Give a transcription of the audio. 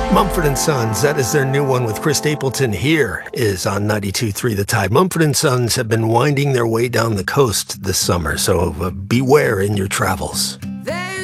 Mumford & Sons, that is their new one with Chris Stapleton. Here is on 92.3 The Tide. Mumford & Sons have been winding their way down the coast this summer, so beware in your travels.